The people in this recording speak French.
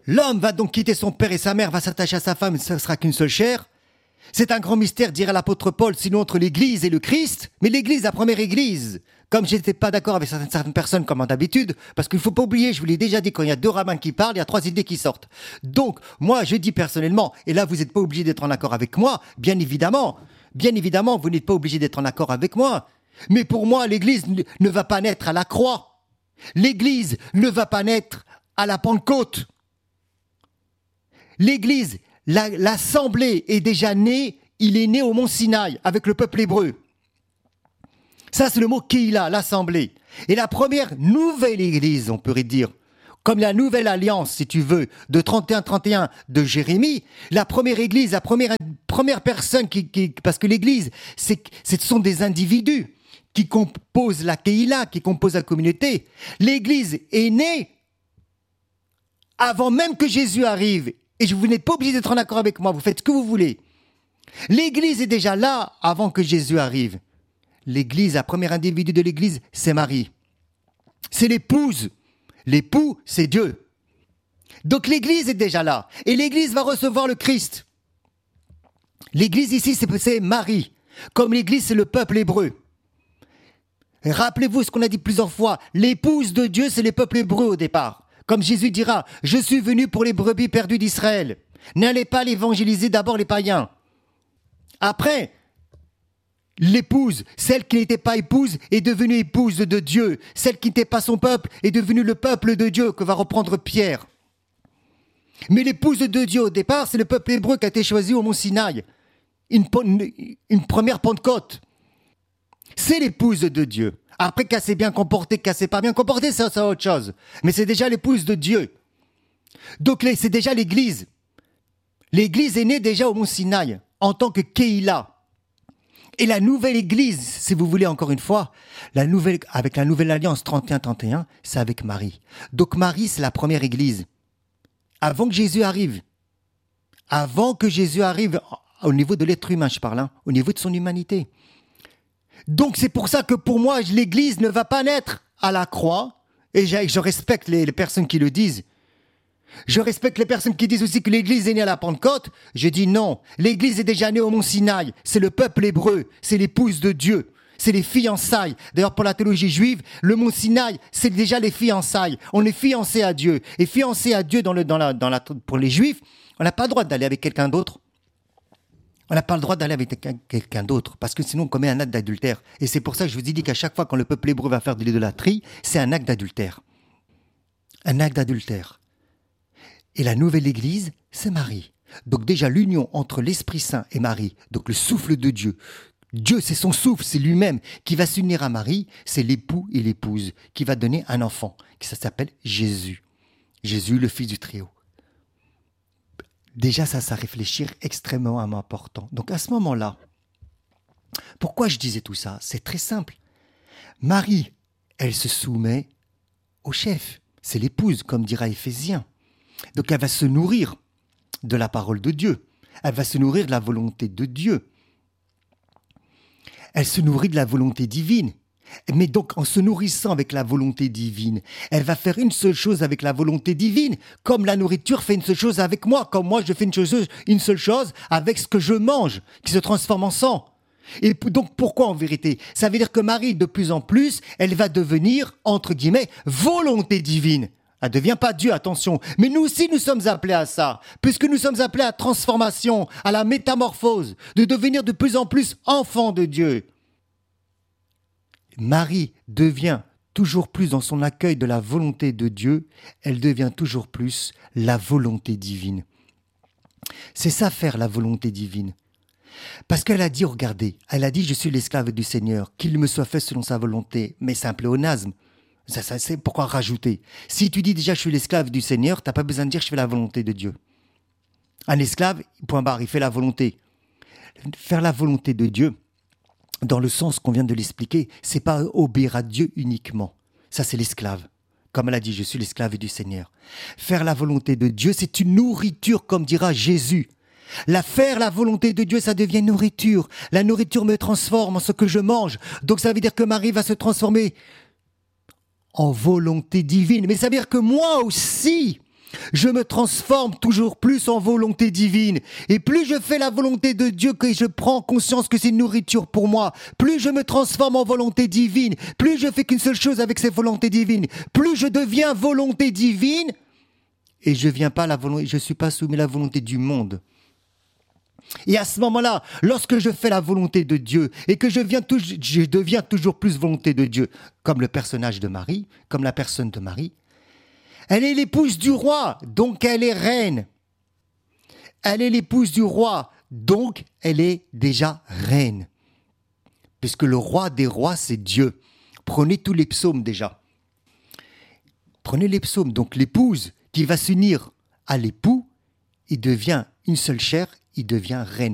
L'homme va donc quitter son père et sa mère, va s'attacher à sa femme, et ce ne sera qu'une seule chair. C'est un grand mystère, dirait l'apôtre Paul, sinon entre l'Église et le Christ. Mais l'Église, la première Église, comme je n'étais pas d'accord avec certaines personnes, comme d'habitude, parce qu'il ne faut pas oublier, je vous l'ai déjà dit, quand il y a 2 rabbins qui parlent, il y a 3 idées qui sortent. Donc, moi, je dis personnellement, et là, vous n'êtes pas obligé d'être en accord avec moi, bien évidemment, vous n'êtes pas obligé d'être en accord avec moi. Mais pour moi, l'Église ne va pas naître à la croix. L'Église ne va pas naître à la Pentecôte. L'Église, l'assemblée est déjà née, il est né au mont Sinaï avec le peuple hébreu. Ça, c'est le mot Kéila, l'assemblée. Et la première nouvelle Église, on pourrait dire, comme la nouvelle alliance, si tu veux, de 31-31 de Jérémie, la première Église, la première personne parce que l'Église, ce sont des individus qui composent la Kéila, qui composent la communauté. L'Église est née avant même que Jésus arrive. Et vous n'êtes pas obligé d'être en accord avec moi, vous faites ce que vous voulez. L'Église est déjà là avant que Jésus arrive. L'Église, la première individu de l'Église, c'est Marie. C'est l'épouse. L'époux, c'est Dieu. Donc l'Église est déjà là. Et l'Église va recevoir le Christ. L'Église ici, c'est Marie. Comme l'Église, c'est le peuple hébreu. Et rappelez-vous ce qu'on a dit plusieurs fois. L'épouse de Dieu, c'est le peuple hébreu au départ. Comme Jésus dira, « Je suis venu pour les brebis perdues d'Israël. N'allez pas l'évangéliser d'abord les païens. » Après, l'épouse, celle qui n'était pas épouse, est devenue épouse de Dieu. Celle qui n'était pas son peuple est devenue le peuple de Dieu que va reprendre Pierre. Mais l'épouse de Dieu au départ, c'est le peuple hébreu qui a été choisi au mont Sinaï. Une première Pentecôte. C'est l'épouse de Dieu. Après, qu'elle s'est bien comportée, qu'elle s'est pas bien comportée, ça c'est autre chose. Mais c'est déjà l'épouse de Dieu. Donc c'est déjà l'Église. L'Église est née déjà au mont Sinaï, en tant que Kéila. Et la nouvelle Église, si vous voulez encore une fois, avec la nouvelle alliance 31-31, c'est avec Marie. Donc Marie, c'est la première Église. Avant que Jésus arrive. Avant que Jésus arrive, au niveau de l'être humain, je parle, au niveau de son humanité. Donc c'est pour ça que pour moi, l'Église ne va pas naître à la croix. Et je respecte les personnes qui le disent. Je respecte les personnes qui disent aussi que l'Église est née à la Pentecôte. Je dis non, l'Église est déjà née au mont Sinaï. C'est le peuple hébreu, c'est l'épouse de Dieu. C'est les fiançailles. D'ailleurs, pour la théologie juive, le mont Sinaï, c'est déjà les fiançailles. On est fiancé à Dieu. Et fiancé à Dieu pour les Juifs, on n'a pas le droit d'aller avec quelqu'un d'autre. On n'a pas le droit d'aller avec quelqu'un d'autre, parce que sinon on commet un acte d'adultère. Et c'est pour ça que je vous ai dit qu'à chaque fois quand le peuple hébreu va faire de l'idolâtrie, c'est un acte d'adultère. Un acte d'adultère. Et la nouvelle Église, c'est Marie. Donc déjà l'union entre l'Esprit Saint et Marie, donc le souffle de Dieu. Dieu, c'est son souffle, c'est lui-même qui va s'unir à Marie, c'est l'époux et l'épouse qui va donner un enfant, qui s'appelle Jésus. Jésus, le Fils du Très-Haut. Déjà, ça réfléchir extrêmement important. Donc à ce moment-là, pourquoi je disais tout ça? C'est très simple. Marie, elle se soumet au chef. C'est l'épouse, comme dira Éphésiens. Donc elle va se nourrir de la parole de Dieu. Elle va se nourrir de la volonté de Dieu. Elle se nourrit de la volonté divine. Mais donc, en se nourrissant avec la volonté divine, elle va faire une seule chose avec la volonté divine, comme la nourriture fait une seule chose avec moi, comme moi je fais une seule chose avec ce que je mange, qui se transforme en sang. Et donc, pourquoi en vérité? Ça veut dire que Marie, de plus en plus, elle va devenir, entre guillemets, volonté divine. Elle ne devient pas Dieu, attention. Mais nous aussi, nous sommes appelés à ça, puisque nous sommes appelés à la transformation, à la métamorphose, de devenir de plus en plus enfants de Dieu. Marie devient toujours plus dans son accueil de la volonté de Dieu, elle devient toujours plus la volonté divine. C'est ça faire la volonté divine. Parce qu'elle a dit, regardez, elle a dit, je suis l'esclave du Seigneur, qu'il me soit fait selon sa volonté, mais c'est un pléonasme. Ça, c'est pourquoi rajouter. Si tu dis déjà je suis l'esclave du Seigneur, tu n'as pas besoin de dire je fais la volonté de Dieu. Un esclave, point barre, il fait la volonté. Faire la volonté de Dieu, dans le sens qu'on vient de l'expliquer, c'est pas obéir à Dieu uniquement. Ça, c'est l'esclave. Comme elle a dit, je suis l'esclave du Seigneur. Faire la volonté de Dieu, c'est une nourriture, comme dira Jésus. Faire la volonté de Dieu, ça devient nourriture. La nourriture me transforme en ce que je mange. Donc ça veut dire que Marie va se transformer en volonté divine. Mais ça veut dire que moi aussi, Je me transforme toujours plus en volonté divine. Et plus je fais la volonté de Dieu, que je prends conscience que c'est une nourriture pour moi, plus je me transforme en volonté divine, plus je fais qu'une seule chose avec cette volonté divine, plus je deviens volonté divine, et je suis pas soumis à la volonté du monde. Et à ce moment-là, lorsque je fais la volonté de Dieu et que je deviens toujours plus volonté de Dieu, comme le personnage de Marie, comme la personne de Marie, elle est l'épouse du roi, donc elle est reine. Elle est l'épouse du roi, donc elle est déjà reine. Puisque le roi des rois, c'est Dieu. Prenez tous les psaumes déjà. Prenez les psaumes, donc l'épouse qui va s'unir à l'époux, il devient une seule chair, il devient reine.